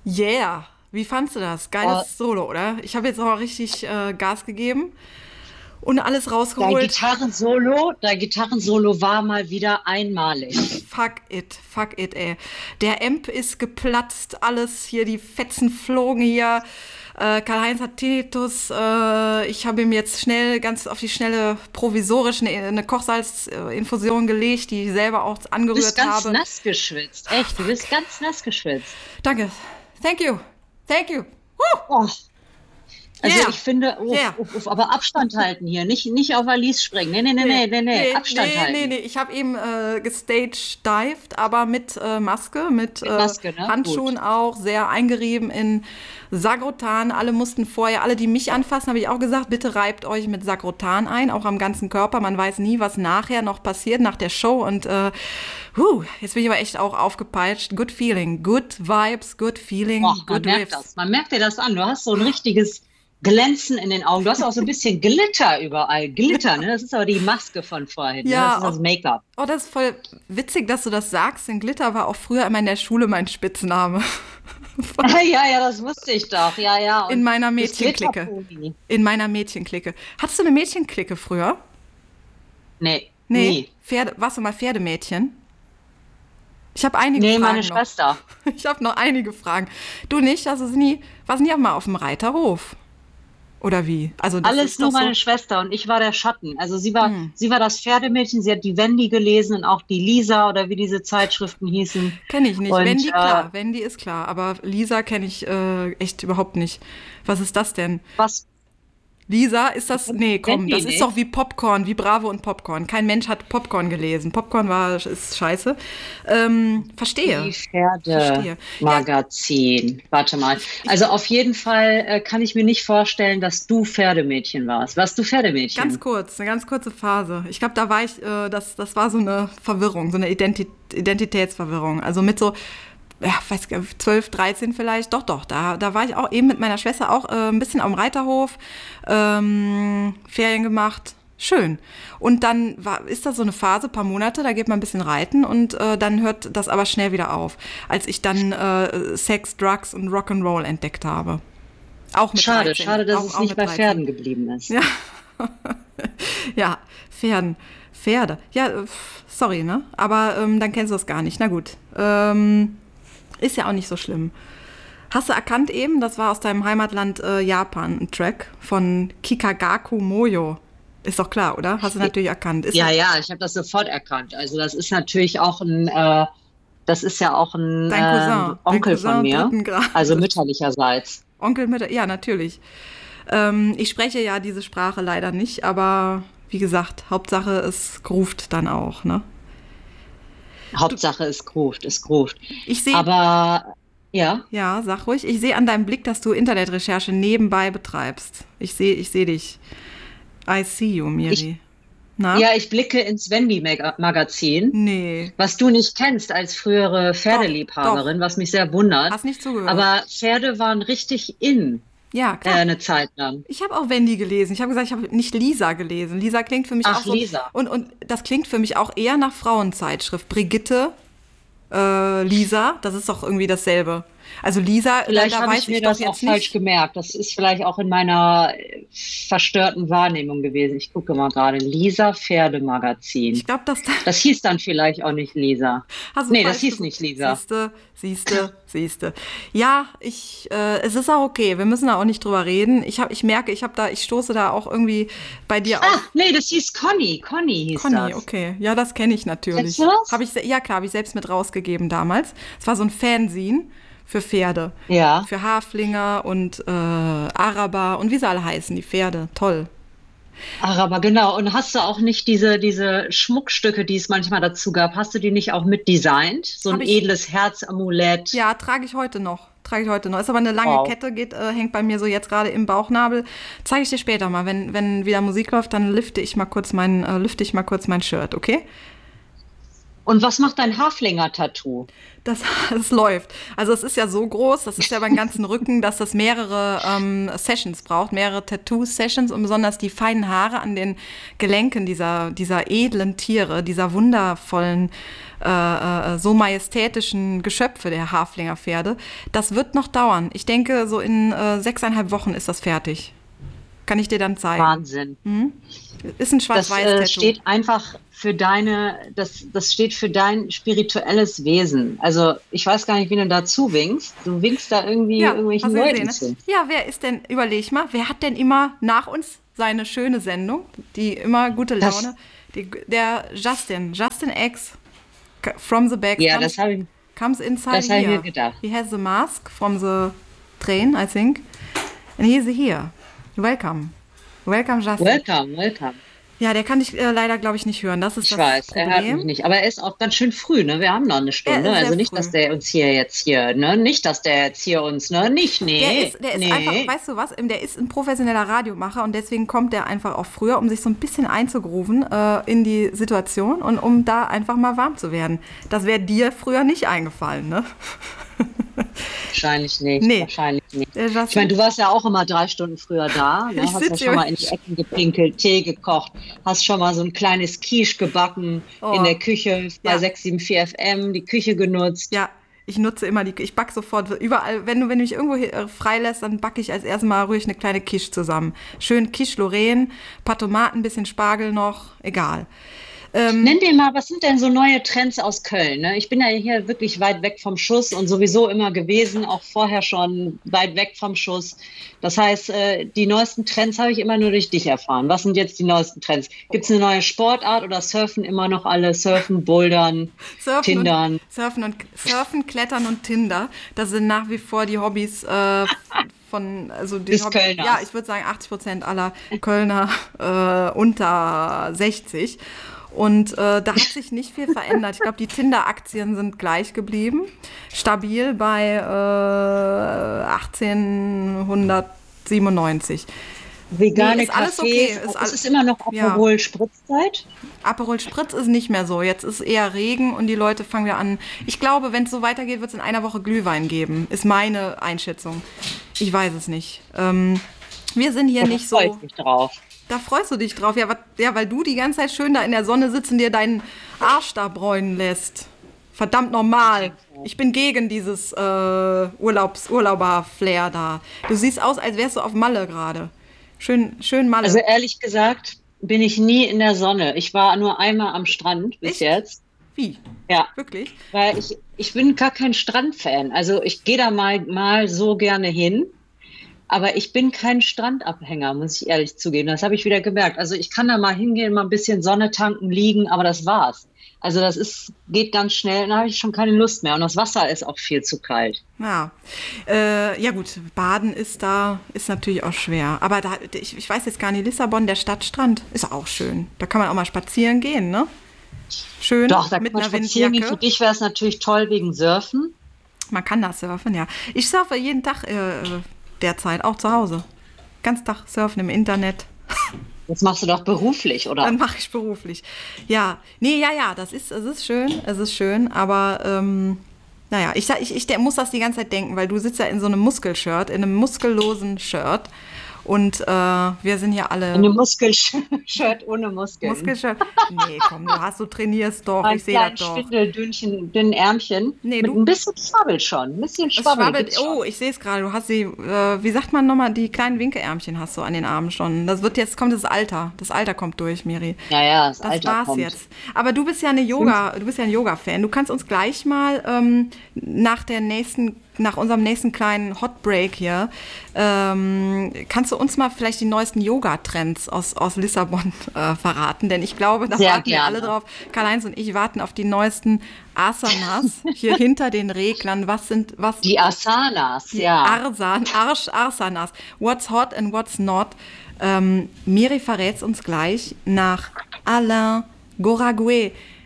Yeah. Wie fandst du das? Oh, Geiles Solo, oder? Ich habe jetzt auch richtig Gas gegeben und alles dein rausgeholt. Gitarrensolo, dein Gitarrensolo war mal wieder einmalig. Fuck it, ey. Der Amp ist geplatzt, alles hier, die Fetzen flogen hier. Karl-Heinz hat Tinnitus. Ich habe ihm jetzt schnell, ganz auf die Schnelle provisorisch eine Kochsalzinfusion gelegt, die ich selber auch Du bist angerührt ganz habe. nass geschwitzt. Ah, Echt, du fuck. bist ganz nass geschwitzt. Danke. Thank you. Thank you. Woo! Oh, also Yeah. ich finde, Yeah. aber Abstand halten hier. Nicht auf Alice springen. Nee, Nee. Abstand nee. halten. Ich habe eben gestagedived, aber mit Maske, mit Mit Maske, ne? Handschuhen Gut. auch, sehr eingerieben in Sagrotan. Alle mussten vorher, alle, die mich anfassen, habe ich auch gesagt, bitte reibt euch mit Sagrotan ein, auch am ganzen Körper. Man weiß nie, was nachher noch passiert, nach der Show. Und jetzt bin ich aber echt auch aufgepeitscht. Good feeling, good vibes, good feeling, Och, man good merkt riffs. das. Man merkt dir das an. Du hast so ein richtiges Glänzen in den Augen. Du hast auch so ein bisschen Glitter überall. Glitter, ne? Das ist aber die Maske von vorhin, ne? Das Ja, ist das Make-up. das ist voll witzig, dass du das sagst. Denn Glitter war auch früher immer in der Schule mein Spitzname. Ja, das wusste ich doch. Ja. In Und meiner das Mädchenklicke. Glitterpony. In meiner Mädchenklicke. Hattest du eine Mädchenklicke früher? Nee, Nee. nie. Warst du mal Pferdemädchen? Ich habe einige Nee, meine Fragen noch. Schwester. Ich habe noch einige Fragen. Du nicht? Also warst nie auch mal auf dem Reiterhof? Oder wie? Also das Alles ist doch nur so. meine Schwester und ich war der Schatten. Also sie war das Pferdemädchen, sie hat die Wendy gelesen und auch die Lisa oder wie diese Zeitschriften hießen. Kenne ich nicht. Und Wendy, klar. Wendy ist klar. Aber Lisa kenne ich echt überhaupt nicht. Was ist das denn? was Lisa, ist das? Nee, komm, Wendy das ist doch nicht? wie Popcorn, wie Bravo und Popcorn. Kein Mensch hat Popcorn gelesen. Popcorn ist scheiße. Die Verstehe. Verstehe. Ja, Pferdemagazin. Warte mal. Also auf jeden Fall kann ich mir nicht vorstellen, dass du Pferdemädchen warst. Warst du ganz Pferdemädchen? kurz, eine ganz kurze Phase. Ich glaube, da war ich, das war so eine Verwirrung, so eine Identitätsverwirrung. Also mit so, ja, weiß gar nicht, 12, 13 vielleicht. Doch, da war ich auch eben mit meiner Schwester auch ein bisschen am Reiterhof, Ferien gemacht. Schön. Und dann ist da so eine Phase, paar Monate, da geht man ein bisschen reiten und dann hört das aber schnell wieder auf, als ich dann Sex, Drugs und Rock'n'Roll entdeckt habe. Auch mit Schade, 13. schade, dass es Auch nicht mit bei 13. Pferden geblieben ist. Ja, ja, Pferden. Pferde. Ja, sorry, ne? Aber dann kennst du das gar nicht. Na gut. Ist ja auch nicht so schlimm. Hast du erkannt eben, das war aus deinem Heimatland Japan, ein Track von Kikagaku Moyo. Ist doch klar, oder? Hast du natürlich erkannt. Ja, ich habe das sofort erkannt. Also das ist natürlich auch das ist ja auch ein Dein Onkel von Cousin mir, dritten also Grades. mütterlicherseits. Onkel mit, ja, natürlich. Ich spreche ja diese Sprache leider nicht, aber wie gesagt, Hauptsache es ruft dann auch, ne? Hauptsache es gruft. Ich sehe, Aber ja, ja, sag ruhig, ich sehe an deinem Blick, dass du Internetrecherche nebenbei betreibst. Ich sehe dich. I see you, ich, Miri. Na? ja, ich blicke ins Wendy-Magazin, Nee. was du nicht kennst als frühere Doch. Pferdeliebhaberin, was mich sehr wundert. Hast nicht zugehört. Aber Pferde waren richtig in Ja, klar. eine Zeit lang. Ich habe auch Wendy gelesen. Ich habe gesagt, ich habe nicht Lisa gelesen. Lisa klingt für mich auch Ach, so. Lisa. Und das klingt für mich auch eher nach Frauenzeitschrift. Brigitte, Lisa, das ist doch irgendwie dasselbe. Also Lisa, Vielleicht da habe weiß ich ich mir doch das auch jetzt falsch nicht. gemerkt. Das ist vielleicht auch in meiner verstörten Wahrnehmung gewesen. Ich gucke mal gerade. Lisa Ich Pferdemagazin. glaube, dass da Das hieß dann vielleicht auch nicht Lisa. hast du Nee, das falsch hieß geguckt. nicht Lisa. Siehste. Ja, es ist auch okay. Wir müssen da auch nicht drüber reden. Ich merke, ich stoße da auch irgendwie bei dir Ah, auf. nee, das hieß Conny. Conny hieß Conny, das. okay. Ja, das kenne ich Kennst du natürlich. das? Ja klar, habe ich selbst mit rausgegeben damals. Es war so ein Fanzine für Pferde. Ja. Für Haflinger und Araber und wie sie alle heißen, die Pferde. Toll. Ach, aber genau. Und hast du auch nicht diese Schmuckstücke, die es manchmal dazu gab, hast du die nicht auch mit designt? So ein Habe ich, edles Herzamulett. ja, trage ich heute noch. Trage ich heute noch. Ist aber eine lange Wow. Kette, hängt bei mir so jetzt gerade im Bauchnabel. Zeige ich dir später mal. Wenn wieder Musik läuft, dann lüfte ich mal kurz mein Shirt, okay? Und was macht dein Haflinger-Tattoo? Das läuft. Also es ist ja so groß, das ist ja beim ganzen Rücken, dass das mehrere Sessions braucht, mehrere Tattoo-Sessions und besonders die feinen Haare an den Gelenken dieser edlen Tiere, dieser wundervollen, so majestätischen Geschöpfe der Haflinger Pferde. Das wird noch dauern. Ich denke, so in 6,5 Wochen ist das fertig. Kann ich dir dann zeigen. Wahnsinn. Ist ein Das Schwarz-Weiß-Tattoo. steht einfach für das steht für dein spirituelles Wesen. Also ich weiß gar nicht, wie du dazu winkst. Du winkst da irgendwie irgendwelchen hast du Leuten gesehen, ne? zu. Ja, wer ist denn, überleg mal, wer hat denn immer nach uns seine schöne Sendung, die immer gute Laune, der Justin X from the back Ja, comes inside das hab ich here. mir gedacht. He has the mask from the train, I think, and he's here. Welcome, Justin. Welcome. Ja, der kann dich leider, glaube ich, nicht hören. Das ist Ich das weiß, Problem. er hört mich nicht. Aber er ist auch ganz schön früh, ne? Wir haben noch eine Stunde. Er ist Also sehr nicht, früh. dass der uns hier, ne? Nicht, dass der jetzt hier uns, ne? Nicht, Der ist nee. einfach, weißt du was, der ist ein professioneller Radiomacher und deswegen kommt der einfach auch früher, um sich so ein bisschen einzugrooven in die Situation und um da einfach mal warm zu werden. Das wäre dir früher nicht eingefallen, ne? Wahrscheinlich nicht. Nee. Wahrscheinlich nicht. Der Justin- Ich meine, du warst ja auch immer 3 Stunden früher da. Ne? Ich Hast ja sitze schon mal hier- in die Ecken gepinkelt, Tee gekocht, hast schon mal so ein kleines Quiche gebacken Oh. in der Küche bei Ja. 674 FM, die Küche genutzt. Ja, ich nutze immer ich backe sofort überall, wenn du mich irgendwo freilässt, dann backe ich als erstes Mal, rühre ich eine kleine Quiche zusammen. Schön Quiche Lorraine, paar Tomaten, bisschen Spargel noch, egal. Nenn dir mal, was sind denn so neue Trends aus Köln? Ne? Ich bin ja hier wirklich weit weg vom Schuss und sowieso immer gewesen, auch vorher schon weit weg vom Schuss. Das heißt, die neuesten Trends habe ich immer nur durch dich erfahren. Was sind jetzt die neuesten Trends? Gibt es eine neue Sportart oder surfen immer noch alle? Surfen, Bouldern, Tindern? Surfen, Klettern und Tinder, das sind nach wie vor die Hobbys also die Des Kölners. Ja, ich würde sagen 80% aller Kölner unter 60. Und da hat sich nicht viel verändert. Ich glaube, die Tinder-Aktien sind gleich geblieben. Stabil bei 1897. Vegane Nee, ist alles Cafés. okay, Es ist immer noch Ja. Aperol Spritzzeit. Aperol Spritz ist nicht mehr so. Jetzt ist eher Regen und die Leute fangen wieder an. Ich glaube, wenn es so weitergeht, wird es in einer Woche Glühwein geben. Ist meine Einschätzung. Ich weiß es nicht. Wir sind hier nicht Da freue so. ich mich drauf. Da freust du dich drauf. Ja, weil du die ganze Zeit schön da in der Sonne sitzt und dir deinen Arsch da bräunen lässt. Verdammt normal. Ich bin gegen dieses Urlauber-Flair da. Du siehst aus, als wärst du auf Malle gerade. Schön Malle. Also ehrlich gesagt bin ich nie in der Sonne. Ich war nur einmal am Strand bis Echt? jetzt. Wie? Ja, Wirklich? weil ich bin gar kein Strandfan. Also ich gehe da mal so gerne hin. Aber ich bin kein Strandabhänger, muss ich ehrlich zugeben. Das habe ich wieder gemerkt. Also ich kann da mal hingehen, mal ein bisschen Sonne tanken, liegen, aber das war's. Also geht ganz schnell und da habe ich schon keine Lust mehr. Und das Wasser ist auch viel zu kalt. Ja. Ja gut, Baden ist natürlich auch schwer. Aber ich weiß jetzt gar nicht, Lissabon, der Stadtstrand, ist auch schön. Da kann man auch mal spazieren gehen, ne? Schön Doch, da kann mit man einer spazieren gehen. Windjacke. Für dich wäre es natürlich toll wegen Surfen. Man kann da surfen, ja. Ich surfe jeden Tag derzeit, auch zu Hause. Ganz Tag surfen im Internet. Das machst du doch beruflich, oder? Dann mache ich beruflich. Ja, nee, ja, es ist schön, aber naja, ich muss das die ganze Zeit denken, weil du sitzt ja in so einem Muskelshirt, in einem muskellosen Shirt und wir sind ja alle... Eine Muskelshirt ohne Muskeln. Muskelshirt? Nee, komm, du trainierst doch, Ein ich sehe das kleines doch. dünnen Ärmchen. Nee, mit du- ein bisschen Schwabbel schon. Ein bisschen Es Schwabbel. schwabbelt, gibt's schon. oh, ich sehe es gerade, du hast wie sagt man nochmal, die kleinen Winkelärmchen hast du an den Armen schon. Kommt das Alter. Das Alter kommt durch, Miri. Ja, das Das Alter war's kommt. jetzt. Aber du bist ja ein Yoga-Fan. Du kannst uns gleich mal nach unserem nächsten kleinen Hot Break hier, kannst du uns mal vielleicht die neuesten Yoga-Trends aus Lissabon verraten? Denn ich glaube, da Sehr warten wir gerne. alle drauf. Karl-Heinz und ich warten auf die neuesten Asanas hier hinter den Reglern. Die Asanas, ja. Arsanas. What's hot and what's not. Miri verrät uns gleich nach Alain Goragué.